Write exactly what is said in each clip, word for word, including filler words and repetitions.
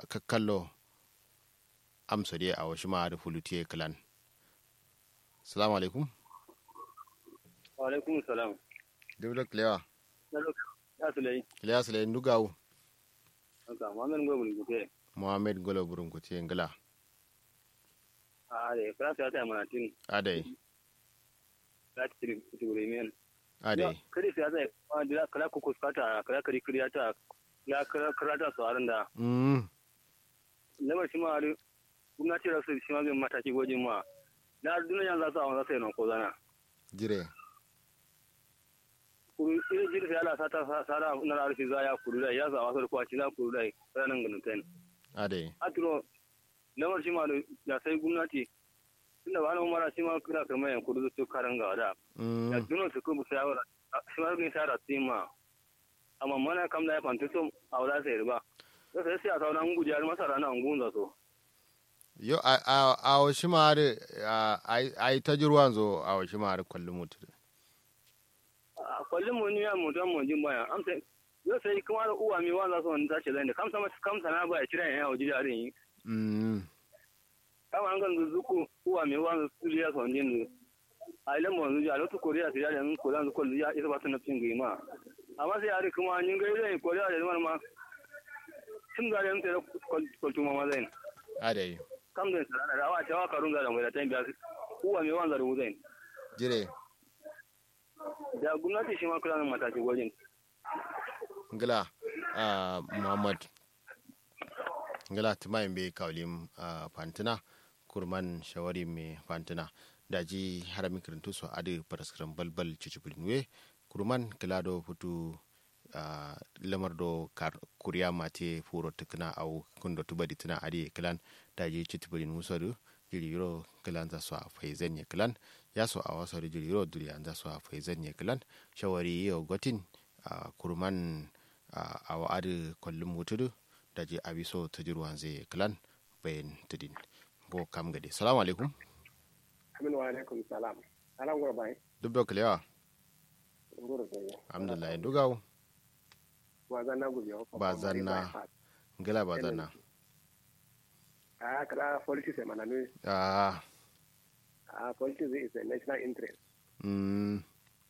kakkallo amsa dai a wasu ma da fulutiye kalan. Salamu alaikum. Wa alaikum salam. Dubla Klewa. Ya sulai. Klewa sulai ndugawu. Haka Muhammad Ngolo Burunkutu. Muhammad Ngolo Burunkutu ngala. A da fara ta ta mana tin. Adai. Za ta tiri tiri men. Adai. Kadi sai zai da kala ku kuskata kala kari kiriya ta ya kala karata su aran da. Mm. Lamar shi ma gwamnati da su shi ma zai mataki gojin ma. Na duniya za su awon za su yi nan ko zana. Jire. Kuru iri jiri sai ala sata sara na arfi za ya kuru da ya za wasu kwaci za kuru da ranar ganin kai. Adai. Aturo lamar shi ma da sai gwamnati tunda ba na umara shi ma kira kamar yan kudu su karan gawa da. Mm. Ya duno su kubu sai awara shi ma ne sara sai ma. Amma mana kam da ya fanta so a wala sai riba. Sai sai a sauna an guji har masara na angun za so. Yo a a a wasu ma da ai ta jirwan zo a wasu ma da kullum mutu. A kullum mun ya mutum mun jin baya am sai yo sai kuma da uwa mi wanda so ta ce zai kam sama kam sana ba ya kira yan waje da rin. Mm. Kama an gan zuku uwa mi wanda su ya so din a ilan mu zuja lotu koriya sai ya ko dan ko ya isa ba ta nafsin gima. Amma sai ari kuma nin ga zai koriya da ma tun ga yan sai ko tuma ma zai. Adai. Kam da sana da awa tawa karun ga da mai da tan biya uwa mi wanda rubu zai. Jire. Da gwamnati shi ma kula da mataki gwajin. Ngala uh, Muhammad ngala tumayin bai kaulim uh, fantina kurman shawari mai fantina daji harami kirintu so adi paraskram balbal cicibirinwe kurman kilado futu uh, lamar do kar kuriya mate furo tukuna au kundo tubadi tuna adi kilan daji cicibirin musadu jiri yuro kilan za su a faizan ya kilan ya so a wasu jiri yuro duriya za su a faizan ya kilan shawari yau gotin uh, kurman uh, a wa'adi kwallon mutudu da je abiso ta jirwan zai kilan bayan tudin bo kam gade. Salamu alaikum. Amin wa alaikum salam. Salam gura bai. Duk da kulewa. Gura bai. Alhamdulillah dugawo. Ba zanna gubi. Ba zanna. Ngala ba zanna. Ah kala politics mana ne. Ah. Ah politics is a national interest. Mm.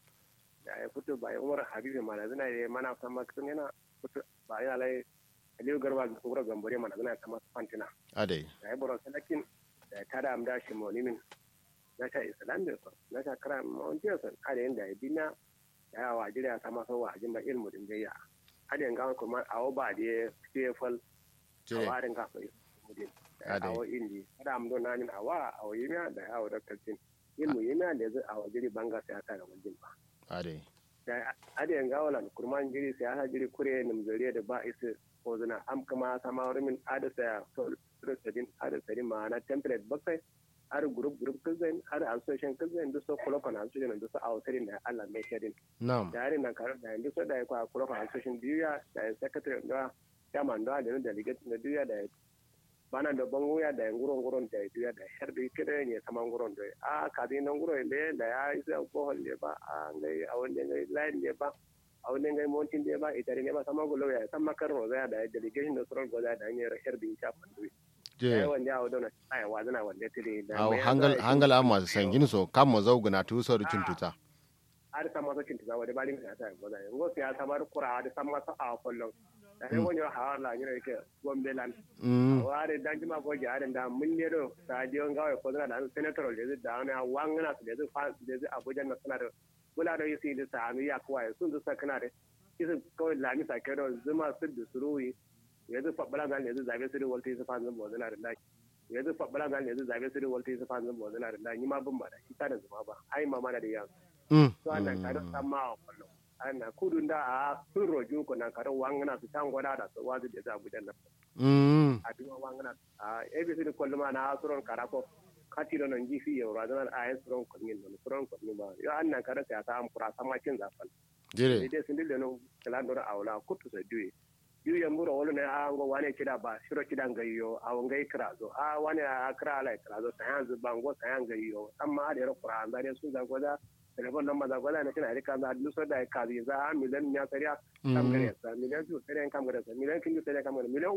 Da ya fito ba ya Umar Habibu mana zina ya mana sama kun yana fito ba ya lai Aliyu Garba gura gambare mana zina sama fantina. Adai. Da ya boro salakin da ta da amda shi monimin. Na ta Islam da so. Na ta kara mun je san ada inda ya bina ya wa jira sama so wa jin ba ilmu din gayya. Ada ga kuma awo ba da fefal. Awarin ka fa mudin. Awo indi. Ada amdo nanin awa awo yimiya da awo dakkalcin. Ilmu yimiya da zai awo jiri banga sai aka ga wajen ba. Ade. Da ade yanga wala kurman jiri sai aka jiri kure nim zuriya da ba isa ko zuna am kama sama wurin ada saya so sadin ada sadin ma na template bakai har group group kazan har association kazan da so kula kana association da so autarin da Allah mai shadin. Na'am. Da yarin nan kar da inda so da kwa kula kana association biya da secretary da chairman da da delegate da biya da bana da bangoya da nguron nguron da biya da har da kire ne sama nguron da a kadin nan nguron le da ya isa ko holle ba a ngai a wanda ngai line ne ba a wanda ngai mountain ne ba ita ne ba sama gulo ya sama karro da da delegation da suran goda da ne har da insha Allah je wanda ya wadona ai wazana wanda tire da aw hangal hangal amma sangin so kam mo zauguna tu so rucin tuta har sama so cin tuta wanda bali ta ta goda ngo ya samar qura da sama sa a kullum da ne wani hawala ne yake gombe lan ware danji ma ko jare da mun ne do ta je on gawe ko da senator le da na wangana su da fa da abuja na sanar kula da yasi da sami ya kuwa sun da sakana da kisa kawai lami sake da zuma su da suruwi yanzu fabbala zan yanzu zabe su da walti su fa zan bo da laki yanzu fabbala zan yanzu zabe su da walti su fa zan bo da laki ni ma bin ba da shi ta da zuma ba ai mama da yan to annan ka da sama wallo ana kudun da a sun roju ko nan karon wangana su tan gwada da su wazu da zabu da nan mm a duma wangana a abc da kulluma na asuron karako katiro nan gifi yau razanar a yan suron kunnin nan suron kunnin ba yo annan karon sai ta am kura sama cin zafal dire dai sun dille no kala dora awla kutu sa duye yu yamburo wala ne a ngo wane kida ba shiro kida ngayyo a ngai krazo a wane a kra ala krazo sayanzu bango sayanga yo amma da ro kura andare sun da goda telefon nan maza gwada na kina rika za luso da kazi za miliyan ya tsariya kam gare sa miliyan su tsariya kam gare sa miliyan kin ju tsariya kam gare miliyan